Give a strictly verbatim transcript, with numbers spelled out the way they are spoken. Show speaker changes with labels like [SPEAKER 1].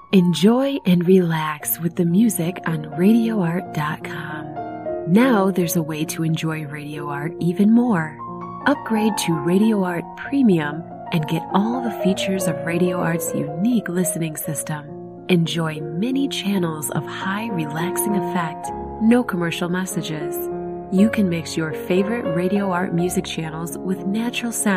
[SPEAKER 1] Enjoy and relax with the music on radio art dot com. Now there's a way to enjoy Radio Art even more. Upgrade to Radio Art Premium and get all the features of Radio Art's unique listening system. Enjoy many channels of high relaxing effect, no commercial messages. You can mix your favorite Radio Art music channels with natural sound